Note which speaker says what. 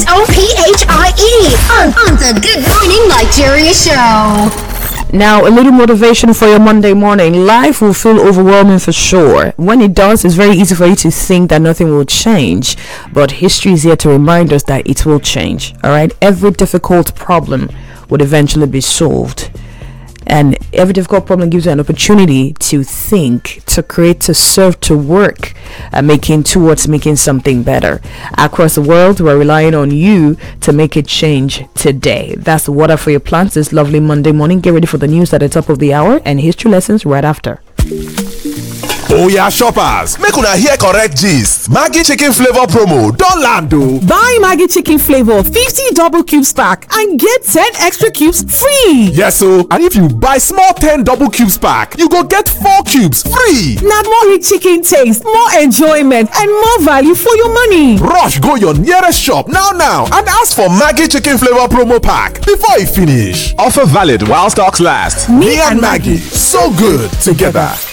Speaker 1: on the Good Morning Nigeria show.
Speaker 2: Now, a little motivation for your Monday morning. Life will feel overwhelming for sure. When it does, it's very easy for you to think that nothing will change. But history is here to remind us that it will change. Alright? Every difficult problem would eventually be solved. And every difficult problem gives you an opportunity to think, to create, to serve, to work, making something better. Across the world, we're relying on you to make a change today. That's the Water for Your Plants this lovely Monday morning. Get ready for the news at the top of the hour and history lessons right after.
Speaker 3: Oya shoppers, make una hear correct gist. Maggi chicken flavor promo don land o.
Speaker 4: Buy Maggi chicken flavor 50 double cubes pack and get 10 extra cubes free.
Speaker 3: Yes o, and if you buy small 10 double cubes pack, you go get 4 cubes free.
Speaker 4: Na more rich chicken taste, more enjoyment and more value for your money.
Speaker 3: Rush go your nearest shop now and ask for Maggi chicken flavor promo pack before e finish. Offer valid while stocks last. Me and Maggi, so good together.